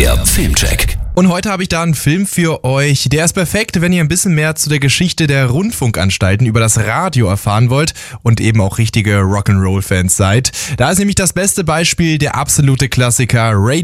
Der Filmcheck. Und heute habe ich da einen Film für euch. Der ist perfekt, wenn ihr ein bisschen mehr zu der Geschichte der Rundfunkanstalten über das Radio erfahren wollt und eben auch richtige Rock'n'Roll-Fans seid. Da ist nämlich das beste Beispiel der absolute Klassiker